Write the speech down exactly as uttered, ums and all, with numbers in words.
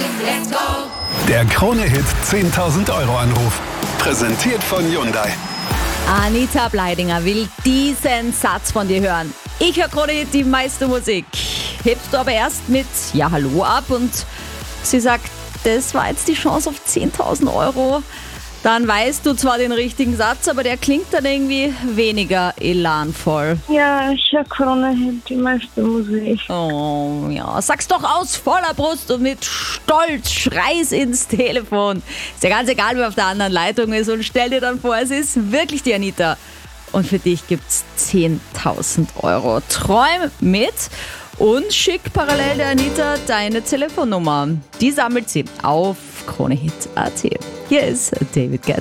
let's go. Der Krone-Hit zehntausend Euro Anruf. Präsentiert von Hyundai. Anita Bleidinger will diesen Satz von dir hören. Ich höre Krone-Hit, die meiste Musik. Hebst du aber erst mit Ja, hallo ab und sie sagt, das war jetzt die Chance auf zehntausend Euro. Dann weißt du zwar den richtigen Satz, aber der klingt dann irgendwie weniger elanvoll. Ja, ich höre Krone-Hit, die meiste Musik. Oh ja, sag's doch aus voller Brust und mit Stolz, schreis ins Telefon. Ist ja ganz egal, wer auf der anderen Leitung ist, und stell dir dann vor, es ist wirklich die Anita. Und für dich gibt's zehntausend Euro. Träum mit und schick parallel der Anita deine Telefonnummer. Die sammelt sie auf kronehit punkt at. Hier ist David Guetta.